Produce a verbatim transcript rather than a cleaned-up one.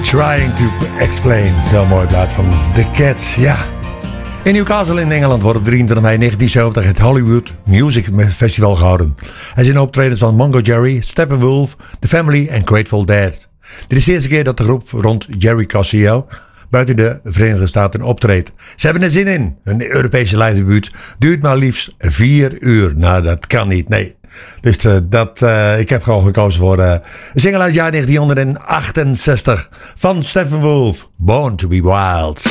Trying to Explain. Zo'n mooi plaat van The Cats, ja. In Newcastle in Engeland wordt op drieëntwintig mei negentien zeventig het Hollywood Music Festival gehouden. Er zijn optredens van Mungo Jerry, Steppenwolf, The Family en Grateful Dead. Dit is de eerste keer dat de groep rond Jerry Garcia buiten de Verenigde Staten optreedt. Ze hebben er zin in. Hun Europese live debuut duurt maar liefst vier uur. Nou, dat kan niet, nee. Dus uh, dat, uh, ik heb gewoon gekozen voor uh, een single uit het jaar negentien achtenzestig van Steppenwolf, Born to be Wild.